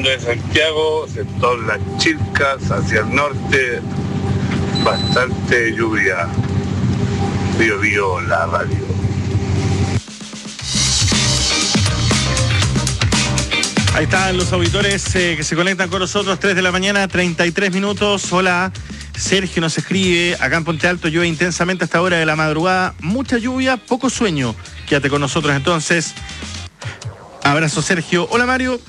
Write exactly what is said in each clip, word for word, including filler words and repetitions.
de Santiago, sector Las Chilcas, hacia el norte, bastante lluvia. Bio Bio, la radio. Ahí están los auditores eh, que se conectan con nosotros, tres de la mañana, treinta y tres minutos. Hola, Sergio nos escribe, acá en Puente Alto llueve intensamente a esta hora de la madrugada, mucha lluvia, poco sueño. Quédate con nosotros entonces. Abrazo, Sergio. Hola, Mario.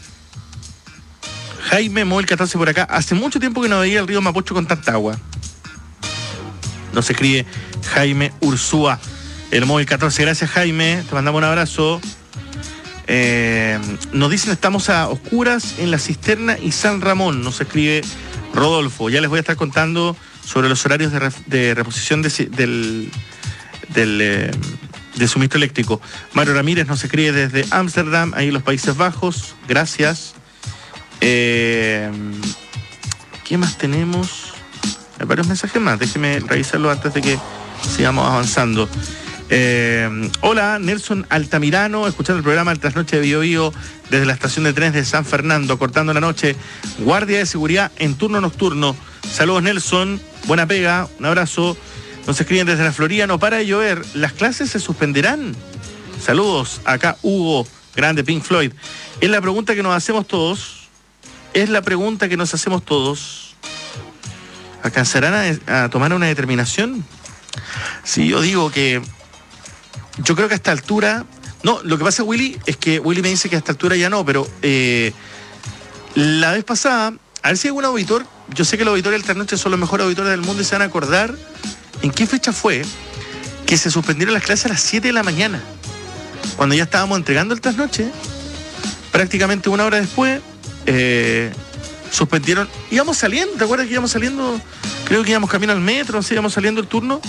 Jaime Móvil catorce por acá. Hace mucho tiempo que no veía el río Mapocho con tanta agua. Nos escribe Jaime Ursúa, el Móvil catorce. Gracias, Jaime. Te mandamos un abrazo. Eh, nos dicen estamos a oscuras en La Cisterna y San Ramón, nos escribe Rodolfo. Ya les voy a estar contando sobre los horarios de, re, de reposición de, del, del, eh, del suministro eléctrico. Mario Ramírez nos escribe desde Ámsterdam, ahí en los Países Bajos. Gracias. Eh, ¿Qué más tenemos? Hay varios mensajes más, déjenme revisarlo antes de que sigamos avanzando. Eh, hola, Nelson Altamirano, escuchando el programa El Trasnoche de Bio Bio desde la estación de trenes de San Fernando, cortando la noche, guardia de seguridad en turno nocturno. Saludos, Nelson, buena pega, un abrazo. Nos escriben desde la Florida, no para de llover, ¿las clases se suspenderán? Saludos, acá Hugo, grande Pink Floyd. Es la pregunta que nos hacemos todos, es la pregunta que nos hacemos todos. ¿Alcanzarán a, a tomar una determinación? Sí, yo digo que yo creo que a esta altura, no, lo que pasa, Willy, es que Willy me dice que a esta altura ya no, pero eh, la vez pasada, a ver si hay algún auditor, yo sé que los auditores del Trasnoche son los mejores auditores del mundo y se van a acordar en qué fecha fue que se suspendieron las clases a las siete de la mañana, cuando ya estábamos entregando el Trasnoche, prácticamente una hora después, eh, suspendieron, íbamos saliendo, ¿te acuerdas que íbamos saliendo? Creo que íbamos camino al metro, no sé, íbamos saliendo el turno.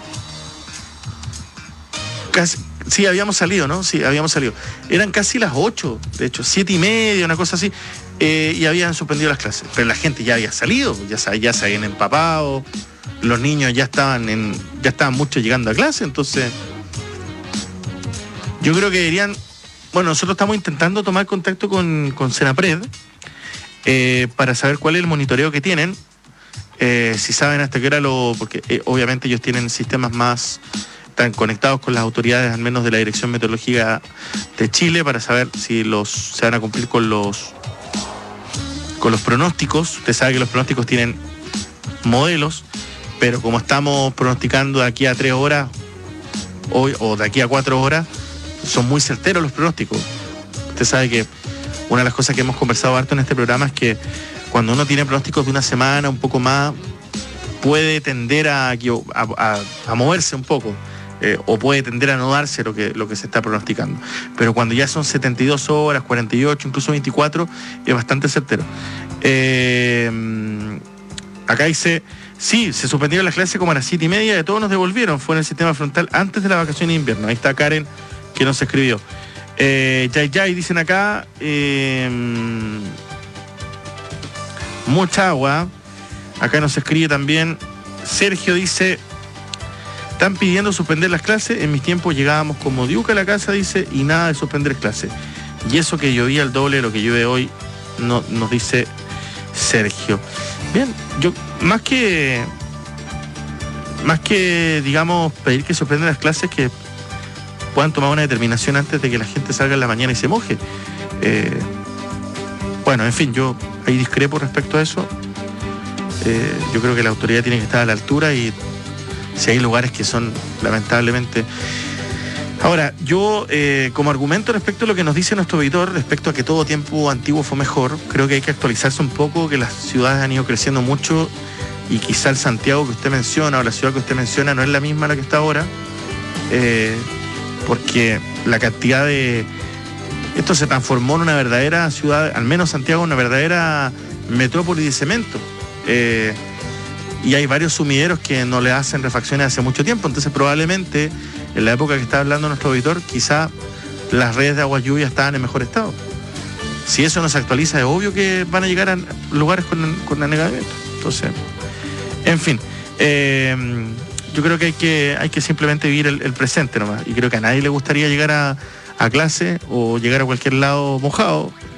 Casi, sí, habíamos salido, ¿no? Sí, habíamos salido. Eran casi las ocho, de hecho, siete y media, una cosa así, eh, y habían suspendido las clases. Pero la gente ya había salido, ya, ya se habían empapado, los niños ya estaban en, ya estaban muchos llegando a clase, entonces yo creo que deberían, bueno, nosotros estamos intentando tomar contacto con, con Senapred eh, para saber cuál es el monitoreo que tienen, eh, si saben hasta qué hora lo, porque eh, obviamente ellos tienen sistemas más, están conectados con las autoridades, al menos de la Dirección Meteorológica de Chile, para saber si los se van a cumplir con los con los pronósticos. Usted sabe que los pronósticos tienen modelos, pero como estamos pronosticando de aquí a tres horas hoy o de aquí a cuatro horas, son muy certeros los pronósticos. Usted sabe que una de las cosas que hemos conversado harto en este programa es que cuando uno tiene pronósticos de una semana, un poco más, puede tender a, a, a, a moverse un poco. Eh, o puede tender a no darse lo que, lo que se está pronosticando. Pero cuando ya son setenta y dos horas, cuarenta y ocho, incluso veinticuatro, es bastante certero. Eh, acá dice, sí, se suspendieron las clases como a las siete y media, de todos nos devolvieron, fue en el sistema frontal antes de la vacación de invierno. Ahí está Karen, que nos escribió. Eh, Yay Yay, dicen acá, eh, mucha agua. Acá nos escribe también, Sergio dice, están pidiendo suspender las clases, en mis tiempos llegábamos como diuca a la casa, dice, y nada de suspender clases. Y eso que llovía el doble de lo que llueve hoy, no, nos dice Sergio. Bien, yo más que, más que, digamos, pedir que suspendan las clases, que puedan tomar una determinación antes de que la gente salga en la mañana y se moje. Eh, bueno, en fin, yo ahí discrepo respecto a eso. Eh, yo creo que la autoridad tiene que estar a la altura y si hay lugares que son, lamentablemente... Ahora, yo, eh, como argumento respecto a lo que nos dice nuestro auditor, respecto a que todo tiempo antiguo fue mejor, creo que hay que actualizarse un poco, que las ciudades han ido creciendo mucho y quizá el Santiago que usted menciona o la ciudad que usted menciona no es la misma la que está ahora, eh, porque la cantidad de... Esto se transformó en una verdadera ciudad, al menos Santiago, una verdadera metrópoli de cemento. Eh, y hay varios sumideros que no le hacen refacciones hace mucho tiempo, entonces probablemente en la época que está hablando nuestro auditor quizá las redes de aguas lluvias estaban en mejor estado. Si eso no se actualiza, es obvio que van a llegar a lugares con, con anegamiento. Entonces, en fin, eh, yo creo que hay que hay que simplemente vivir el, el presente nomás, y creo que a nadie le gustaría llegar a, a clase o llegar a cualquier lado mojado.